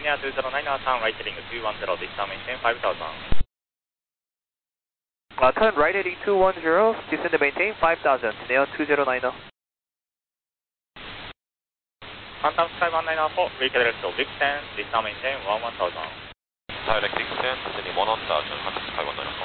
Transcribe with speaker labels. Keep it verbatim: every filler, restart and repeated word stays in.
Speaker 1: near two zero nine, turn right heading two one zero, this time maintain five thousand.
Speaker 2: Uh, turn right heading two one zero, descend and maintain five thousand, near two zero nine.
Speaker 1: Phantom Sky one nine four, vehicle direct to Big ten, this time maintain one one thousand.
Speaker 3: Direct Big ten, descending one one thousand, Phantom Sky one nine four.